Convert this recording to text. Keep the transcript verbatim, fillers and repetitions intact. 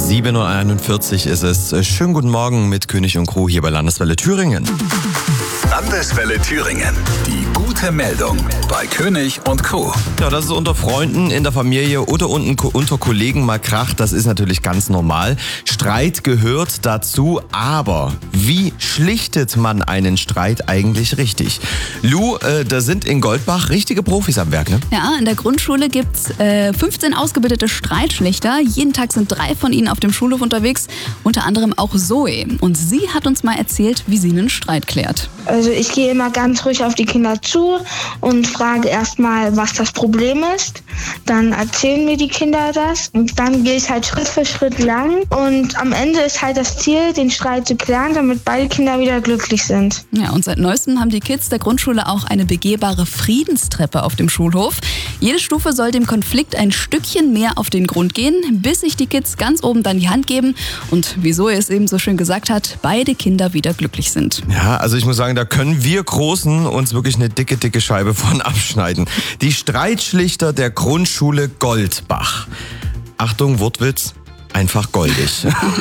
sieben Uhr einundvierzig ist es. Schönen guten Morgen mit König und Crew hier bei Landeswelle Thüringen. Landeswelle Thüringen. Die gute Meldung bei König und Crew. Ja, dass es unter Freunden, in der Familie oder unten, unter Kollegen mal kracht, das ist natürlich ganz normal. Streit gehört dazu, aber wie schlichtet man einen Streit eigentlich richtig? Lou, äh, da sind in Goldbach richtige Profis am Werk, ne? Ja, in der Grundschule gibt's äh, fünfzehn ausgebildete Streitschlichter. Jeden Tag sind drei von ihnen auf dem Schulhof unterwegs, unter anderem auch Zoe. Und sie hat uns mal erzählt, wie sie einen Streit klärt. Also ich gehe immer ganz ruhig auf die Kinder zu und frage erstmal, was das Problem ist. Dann erzählen mir die Kinder das und dann gehe ich halt Schritt für Schritt lang. Und am Ende ist halt das Ziel, den Streit zu klären, damit beide Kinder wieder glücklich sind. Ja, und seit neuestem haben die Kids der Grundschule auch eine begehbare Friedenstreppe auf dem Schulhof. Jede Stufe soll dem Konflikt ein Stückchen mehr auf den Grund gehen, bis sich die Kids ganz oben dann die Hand geben und, wie Zoe es eben so schön gesagt hat, beide Kinder wieder glücklich sind. Ja, also ich muss sagen, da können wir Großen uns wirklich eine dicke, dicke Scheibe von abschneiden. Die Streitschlichter der Grundschule Goldbach. Achtung, Wortwitz, einfach goldig.